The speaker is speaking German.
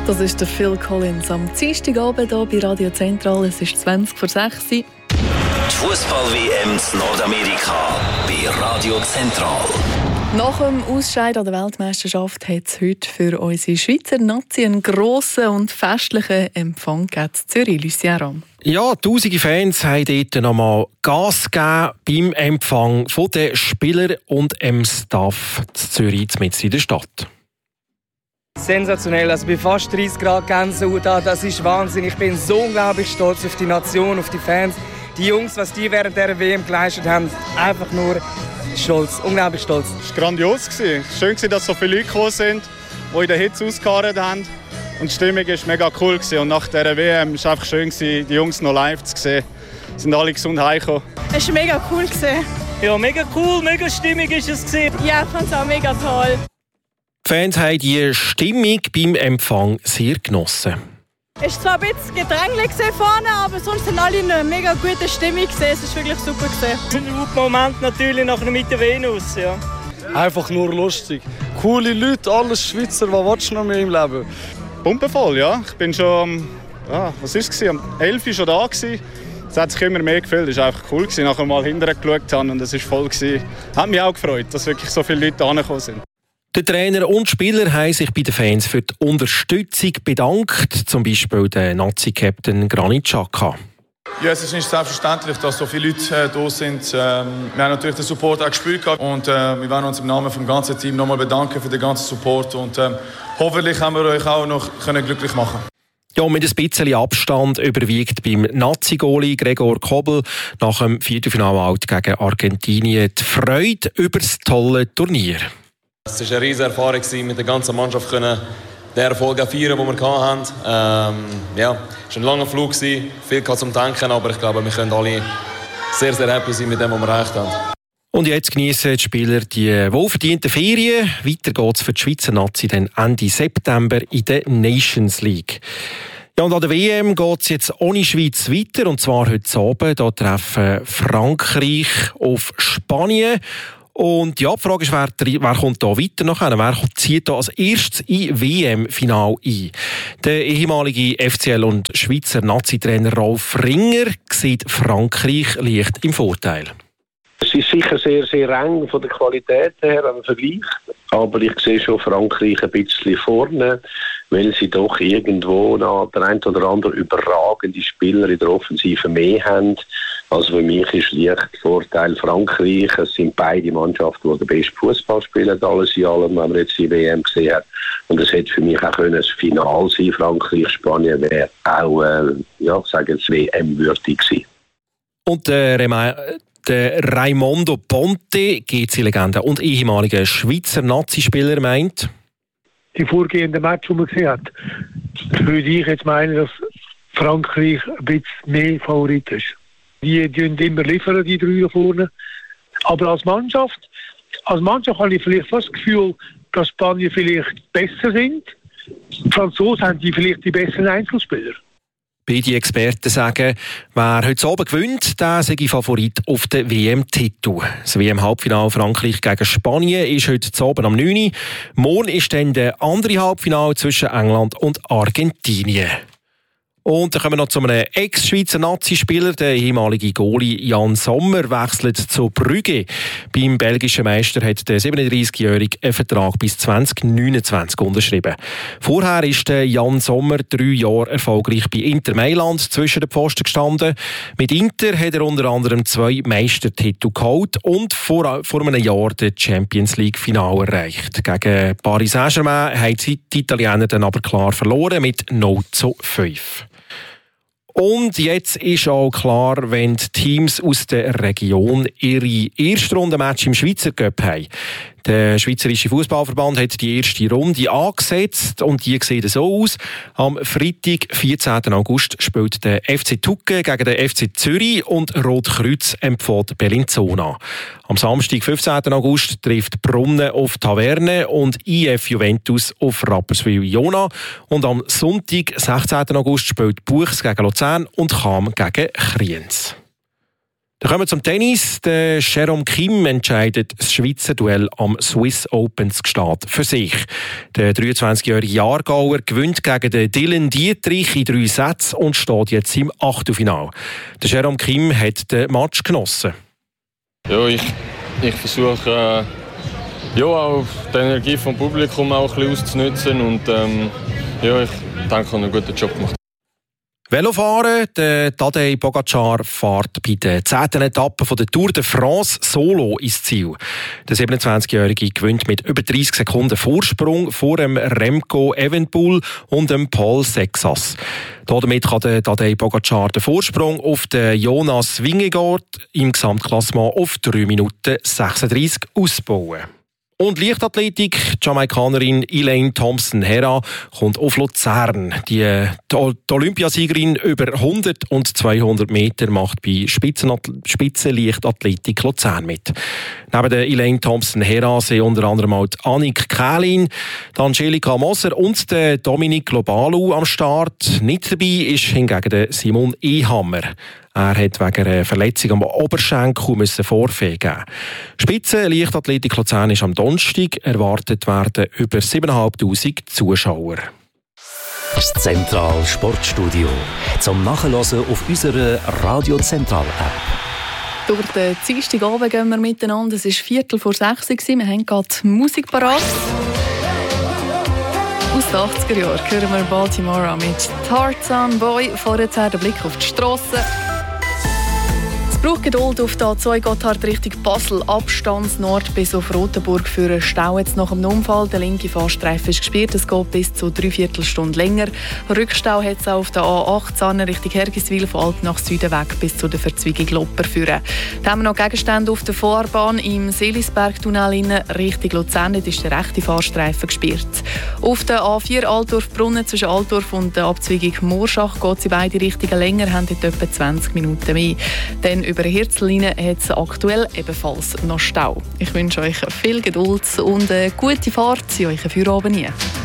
Das ist der Phil Collins am Dienstagabend hier bei Radio Zentral. Es ist 20:06. Die Fußball-WM in Nordamerika bei Radio Zentral. Nach dem Ausscheiden an der Weltmeisterschaft hat es heute für unsere Schweizer Nazi einen grossen und festlichen Empfang in Zürich. Lucien Ramm. Ja, tausende Fans haben dort nochmal Gas gegeben beim Empfang von den Spielern und dem Staff in Zürich, mitten in der Stadt. Sensationell, also bei fast 30 Grad Gänsehaut, das ist Wahnsinn. Ich bin so unglaublich stolz auf die Nation, auf die Fans. Die Jungs, was die während der WM geleistet haben, einfach nur stolz, unglaublich stolz. Es war grandios. Schön, dass so viele Leute gekommen sind, die in der Hitze ausgeharrt haben. Und die Stimmung war mega cool. Und nach dieser WM war es einfach schön, die Jungs noch live zu sehen. Sie sind alle gesund heimgekommen. Es war mega cool. Ja, mega cool, mega stimmig ist es. Ja, ich fand es auch mega toll. Die Fans haben die Stimmung beim Empfang sehr genossen. Es war zwar ein bisschen Gedränge vorne, aber sonst sind alle in einer mega guten Stimmung. Es war wirklich super. Ein Moment natürlich nach mit der Venus. Ja. Einfach nur lustig. Coole Leute, alles Schweizer, was willst du noch mehr im Leben? Pumpenvoll, ja. Ich bin schon was ist es? Um 11 Uhr schon da gewesen. Es hat sich immer mehr gefühlt. Es war einfach cool, nachher mal hinterher geschaut habe und es war voll. Hat mich auch gefreut, dass wirklich so viele Leute hergekommen sind. Der Trainer und Spieler haben sich bei den Fans für die Unterstützung bedankt, zum Beispiel der Nazi-Captain Granit Xhaka. Ja, es ist nicht selbstverständlich, dass so viele Leute da sind. Wir haben natürlich den Support auch gespürt und wir wollen uns im Namen des ganzen Teams nochmal bedanken für den ganzen Support und hoffentlich haben wir euch auch noch glücklich machen. Ja, mit ein bisschen Abstand überwiegt beim Nazi-Goalie Gregor Kobel nach dem Viertelfinale gegen Argentinien die Freude über das tolle Turnier. Es war eine riesige Erfahrung, mit der ganzen Mannschaft den Erfolg feiern, den wir hatten. Es war ein langer Flug, viel zum Denken, aber ich glaube, wir können alle sehr, sehr happy sein mit dem, was wir erreicht haben. Und jetzt genießen die Spieler die wohlverdienten Ferien. Weiter geht es für die Schweizer Nazi dann Ende September in der Nations League. Ja, und an der WM geht es jetzt ohne Schweiz weiter, und zwar heute Abend. Da treffen Frankreich auf Spanien. Und ja, die Frage ist, wer kommt da weiter nachher? Wer zieht da als erstes in WM-Final ein? Der ehemalige FCL- und Schweizer Nazi-Trainer Ralf Ringer sieht Frankreich leicht im Vorteil. Es ist sicher sehr, sehr eng von der Qualität her am Vergleich. Aber ich sehe schon Frankreich ein bisschen vorne, weil sie doch irgendwo noch der ein oder andere überragende Spieler in der Offensive mehr haben. Also für mich ist leicht Vorteil Frankreich. Es sind beide Mannschaften, die den besten Fußball spielen, alles in allem, wenn man jetzt die WM gesehen hat. Und es hätte für mich auch ein Finale sein. Frankreich-Spanien wäre auch, WM-würdig sein. Und der Raimondo Ponte, GC-Legende und ehemaliger Schweizer Nazi-Spieler, meint: Die vorgehenden Match, die man gesehen hat, würde ich jetzt meinen, dass Frankreich ein bisschen mehr Favorit ist. Die immer liefern, die drei da vorne. Aber als Mannschaft habe ich vielleicht fast das Gefühl, dass Spanien vielleicht besser sind. Die Franzosen haben vielleicht die besseren Einzelspieler. Beide Experten sagen, wer heute Abend gewinnt, der sei Favorit auf den WM-Titel. Das WM-Halbfinale Frankreich gegen Spanien ist heute Abend am 9 Uhr. Morgen ist dann der andere Halbfinale zwischen England und Argentinien. Und dann kommen wir noch zu einem Ex-Schweizer Nazi-Spieler. Der ehemalige Goalie Jan Sommer wechselt zu Brügge. Beim belgischen Meister hat der 37-Jährige einen Vertrag bis 2029 unterschrieben. Vorher ist der Jan Sommer 3 Jahre erfolgreich bei Inter Mailand zwischen den Pfosten gestanden. Mit Inter hat er unter anderem 2 Meistertitel geholt und vor einem Jahr das Champions League-Finale erreicht. Gegen Paris Saint-Germain haben die Italiener dann aber klar verloren mit 0:5. Und jetzt ist auch klar, wenn die Teams aus der Region ihre Erstrundenmatch im Schweizer Cup haben. Der Schweizerische Fußballverband hat die erste Runde angesetzt und die sieht so aus. Am Freitag, 14. August, spielt der FC Tucke gegen den FC Zürich und Rotkreuz empfiehlt Bellinzona. Am Samstag, 15. August, trifft Brunnen auf Taverne und IF Juventus auf Rapperswil-Jona. Und am Sonntag, 16. August, spielt Buchs gegen Luzern und Cham gegen Kriens. Dann kommen wir zum Tennis. Der Jerome Kim entscheidet das Schweizer Duell am Swiss Open Gstaad für sich. Der 23-jährige Jahrgauer gewinnt gegen den Dylan Dietrich in 3 Sätzen und steht jetzt im Achtelfinale. Der Jerome Kim hat den Match genossen. Ja, ich versuche auch die Energie vom Publikum auch ein bisschen auszunutzen und ich denke, ich habe einen guten Job gemacht. Velofahren, der Tadej Pogacar fährt bei der 10. Etappe von der Tour de France solo ins Ziel. Der 27-Jährige gewinnt mit über 30 Sekunden Vorsprung vor dem Remco Evenepoel und dem Paul Sexas. Damit kann der Tadej Pogacar den Vorsprung auf den Jonas Vingegaard im Gesamtklassement auf 3 Minuten 36 ausbauen. Und Leichtathletik, die Jamaikanerin Elaine Thompson-Herah kommt auf Luzern. Die Olympiasiegerin über 100 und 200 Meter macht bei Spitzenleichtathletik Luzern mit. Neben der Elaine Thompson-Herah sind unter anderem auch Annik Kählin, Angelika Moser und der Dominik Lobalu am Start. Nicht dabei ist hingegen der Simon Ehammer. Er hat wegen einer Verletzung am Oberschenkel Vorfee geben. Spitzenleichtathletik Luzern ist am Donnerstag. Erwartet werden über 7'500 Zuschauer. Das Zentral Sportstudio. Zum Nachhören auf unserer Radio Zentral App. Durch den Dienstagabend gehen wir miteinander. Es war 5:45. Wir haben gerade Musik parat. Aus den 80er Jahren hören wir Baltimore mit Tarzan Boy. Vorher der Blick auf die Strasse. Es braucht Geduld auf der A2 Gotthard Richtung Basel. Abstandsnord bis auf Rotenburg für einen Stau jetzt nach dem Unfall. Der linke Fahrstreifen ist gesperrt. Es geht bis zu 3/4 Stunde länger. Rückstau hat es auch auf der A8 Richtung Hergiswil von Alp nach Süden weg bis zu der Verzweigung Lopper führen. Dann haben wir noch Gegenstände auf der Fahrbahn im Seelisbergtunnel Richtung Luzern. Dort ist der rechte Fahrstreifen gesperrt. Auf der A4 Altdorf-Brunnen zwischen Altdorf und der Abzweigung Moorschach geht es in beide Richtungen länger, haben dort etwa 20 Minuten mehr. Dann über die Hirzellinie hat es aktuell ebenfalls noch Stau. Ich wünsche euch viel Geduld und eine gute Fahrt in euren Feierabend.